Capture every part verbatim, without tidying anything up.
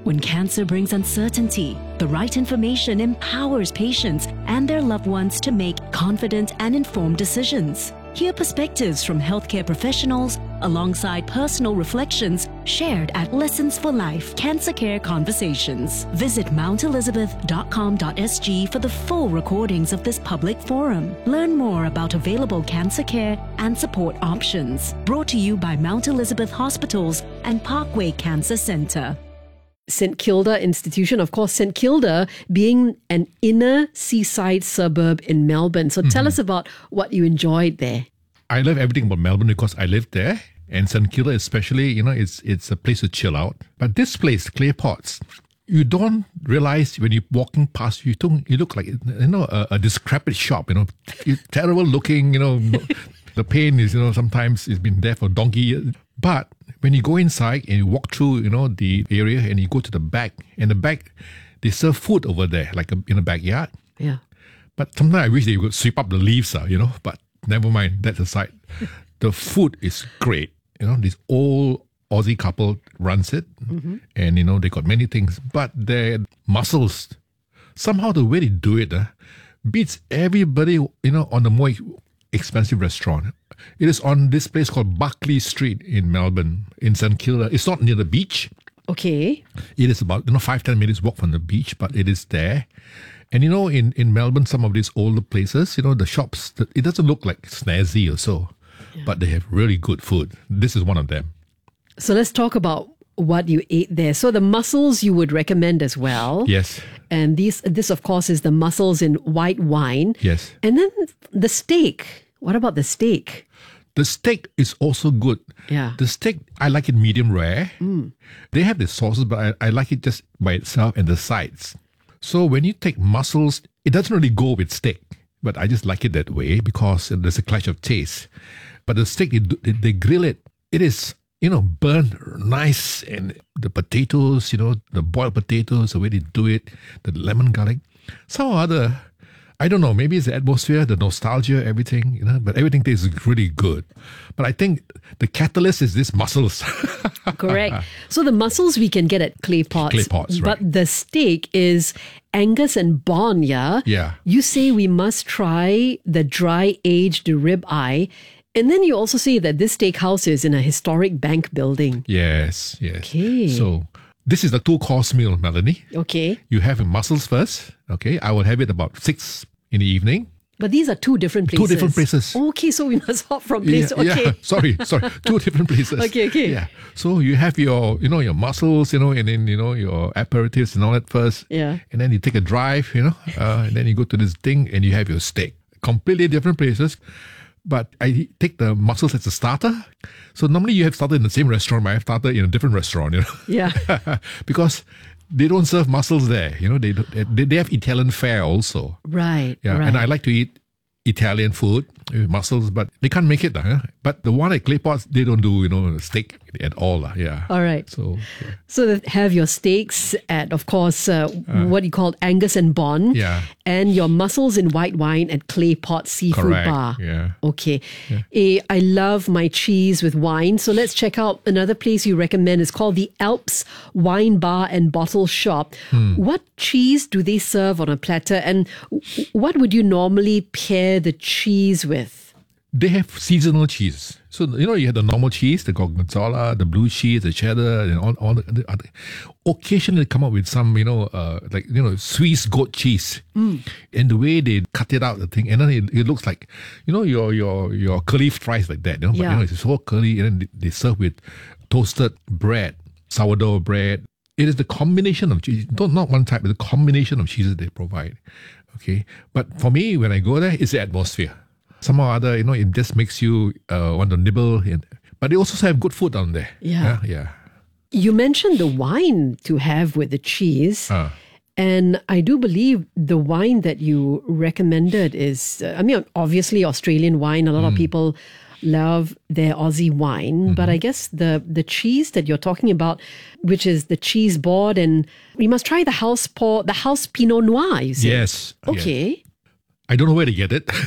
When cancer brings uncertainty, the right information empowers patients and their loved ones to make confident and informed decisions. Hear perspectives from healthcare professionals alongside personal reflections shared at Lessons for Life Cancer Care Conversations. Visit mount elizabeth dot com dot s g for the full recordings of this public forum. Learn more about available cancer care and support options. Brought to you by Mount Elizabeth Hospitals and Parkway Cancer Centre. Saint Kilda Institution, of course, Saint Kilda being an inner seaside suburb in Melbourne. So tell mm-hmm. us about what you enjoyed there. I love everything about Melbourne because I lived there. And Saint Kilda especially, you know, it's it's a place to chill out. But this place, Clay Pots, you don't realize when you're walking past, you don't, you look like, you know, a, a decrepit shop, you know, you're terrible looking, you know, the paint is, you know, sometimes it's been there for donkey years. But when you go inside and you walk through, you know, the area and you go to the back, and the back, they serve food over there, like a, in the backyard. Yeah. But sometimes I wish they would sweep up the leaves, uh, you know, but never mind, that's aside. The food is great. You know, this old Aussie couple runs it, mm-hmm. and, you know, they got many things, but their mussels, somehow the way they do it uh, beats everybody, you know, on the more expensive restaurant. It is on this place called Buckley Street in Melbourne, in Saint Kilda. It's not near the beach. Okay. It is about, you know, five, ten minutes walk from the beach, but it is there. And, you know, in, in Melbourne, some of these older places, you know, the shops, it doesn't look like snazzy or so, yeah. but they have really good food. This is one of them. So let's talk about what you ate there. So the mussels you would recommend as well. Yes. And these, this, of course, is the mussels in white wine. Yes. And then the steak. What about the steak? The steak is also good. Yeah. The steak, I like it medium rare. Mm. They have the sauces, but I, I like it just by itself and the sides. So when you take mussels, it doesn't really go with steak, but I just like it that way because there's a clash of taste. But the steak, they, they grill it. It is, you know, burnt nice, and the potatoes, you know, the boiled potatoes, the way they do it, the lemon garlic, some other, I don't know, maybe it's the atmosphere, the nostalgia, everything, you know, but everything tastes really good. But I think the catalyst is this mussels. Correct. So the mussels we can get at Clay Pots. Clay Pots, right. But the steak is Angus and Bond, yeah? Yeah. You say we must try the dry aged ribeye. And then you also say that this steakhouse is in a historic bank building. Yes, yes. Okay. So this is the two-course meal, Melanie. Okay. You have mussels first. Okay. I will have it about six in the evening. But these are two different places. Two different places. Okay, so we must hop from place. Yeah, okay. yeah. Sorry, sorry. Two different places. Okay, okay. Yeah. So you have your, you know, your mussels, you know, and then, you know, your aperitifs and all that first. Yeah. And then you take a drive, you know, uh, and then you go to this thing and you have your steak. Completely different places. But I take the mussels as a starter. So normally you have started in the same restaurant, but I have started in a different restaurant, you know. Yeah. Because they don't serve mussels there. You know, they they, they have Italian fare also. Right. Yeah. Right. And I like to eat Italian food with mussels, but they can't make it. Huh? But the one at Clay Pots, they don't do, you know, steak at all. Uh, yeah. All right. So, yeah. So that have your steaks at, of course, uh, uh, what you call Angus and Bond. Yeah. And your mussels in white wine at Clay Pot Seafood Correct. Bar. Yeah. Okay. Yeah. Eh, I love my cheese with wine. So let's check out another place you recommend. It's called the Alps Wine Bar and Bottle Shop. Hmm. What cheese do they serve on a platter? And what would you normally pair the cheese with? They have seasonal cheese. So, you know, you have the normal cheese, the gorgonzola, the blue cheese, the cheddar, and all, all the, the other. Occasionally they come up with some, you know, uh, like, you know, Swiss goat cheese. Mm. And the way they cut it out, the thing, and then it, it looks like, you know, your your your curly fries like that. You know? Yeah. But, you know, it's so curly, and then they, they serve with toasted bread, sourdough bread. It is the combination of cheese, not, not one type, but the combination of cheeses they provide. Okay. But for me, when I go there, it's the atmosphere. Somehow or other, you know, it just makes you uh, want to nibble. In. But they also have good food down there. Yeah. Yeah. yeah. You mentioned the wine to have with the cheese. Uh. And I do believe the wine that you recommended is, uh, I mean, obviously Australian wine. A lot mm. of people love their Aussie wine. Mm-hmm. But I guess the, the cheese that you're talking about, which is the cheese board, and we must try the house pour, the house Pinot Noir, you say? Yes. Okay. Yes. I don't know where to get it.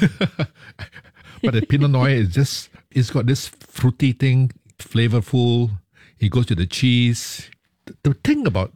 But the Pinot Noir is just, it's got this fruity thing, flavorful. It goes to the cheese. The, the thing about